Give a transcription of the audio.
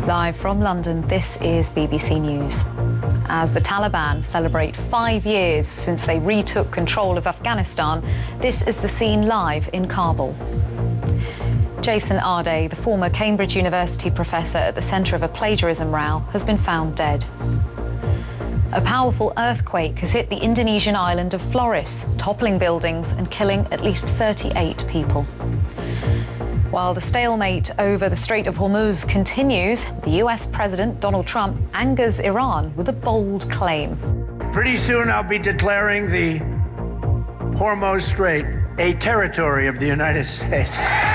Live from London, this is BBC News. As the Taliban celebrate 5 years since they retook control of Afghanistan, this is the scene live in Kabul. Jason Ardey, the former Cambridge University professor at the centre of a plagiarism row, has been found dead. A powerful earthquake has hit the Indonesian island of Flores, toppling buildings and killing at least 38 people. While the stalemate over the Strait of Hormuz continues, the US President Donald Trump angers Iran with a bold claim. Pretty soon I'll be declaring the Hormuz Strait a territory of the United States.